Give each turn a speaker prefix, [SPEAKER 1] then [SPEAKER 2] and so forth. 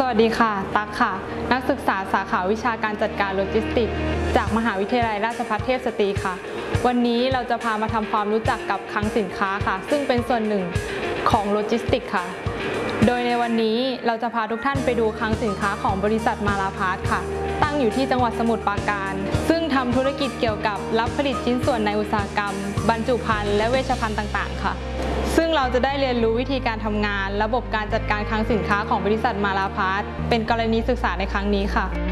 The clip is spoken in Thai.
[SPEAKER 1] วัสดีค่ะตั๊กค่ะนักศึกษาสาขาวิชาการจัดการโลจิสติกส์จากมหาวิทยาลัยราชภัฏเทพสตรีค่ะวันนี้เราจะพามาทำความรู้จักกับคลังสินค้าค่ะซึ่งเป็นส่วนหนึ่งของโลจิสติกส์ค่ะโดยในวันนี้เราจะพาทุกท่านไปดูคลังสินค้าของบริษัทมาลาพาร์ทค่ะตั้งอยู่ที่จังหวัดสมุทรปราการซึ่งทำธุรกิจเกี่ยวกับรับผลิตชิ้นส่วนในอุตสาหกรรมบรรจุภัณฑ์และเวชภัณฑ์ต่างๆค่ะซึ่งเราจะได้เรียนรู้วิธีการทำงานระบบการจัดการคลังสินค้าของบริษัทมาลาพาร์ทเป็นกรณีศึกษาในครั้งนี้ค่ะ